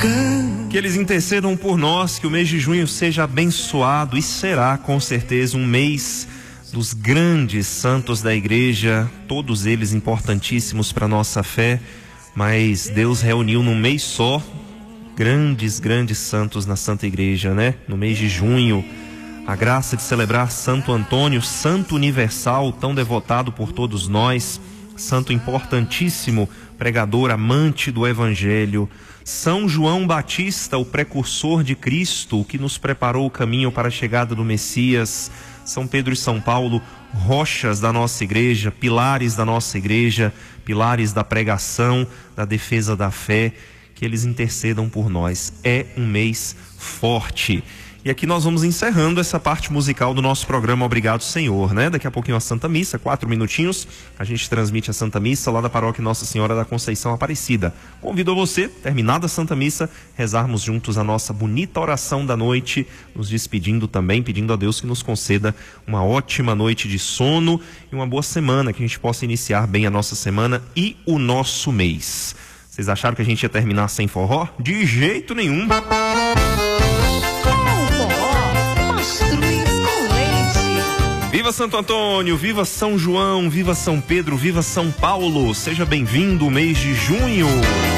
Que eles intercedam por nós, que o mês de junho seja abençoado e será com certeza um mês dos grandes santos da igreja, todos eles importantíssimos para a nossa fé, mas Deus reuniu num mês só grandes santos na Santa Igreja, né? No mês de junho, a graça de celebrar Santo Antônio, santo universal, tão devotado por todos nós, santo importantíssimo, pregador, amante do Evangelho. São João Batista, o precursor de Cristo, que nos preparou o caminho para a chegada do Messias. São Pedro e São Paulo, rochas da nossa igreja, pilares da nossa igreja, pilares da pregação, da defesa da fé, que eles intercedam por nós. É um mês forte. E aqui nós vamos encerrando essa parte musical do nosso programa Obrigado Senhor, né? Daqui a pouquinho a Santa Missa, 4 minutinhos, a gente transmite a Santa Missa lá da Paróquia Nossa Senhora da Conceição Aparecida. Convido você, terminada a Santa Missa, rezarmos juntos a nossa bonita oração da noite, nos despedindo também, pedindo a Deus que nos conceda uma ótima noite de sono e uma boa semana, que a gente possa iniciar bem a nossa semana e o nosso mês. Vocês acharam que a gente ia terminar sem forró? De jeito nenhum! Viva Santo Antônio, viva São João, viva São Pedro, viva São Paulo. Seja bem-vindo o mês de junho.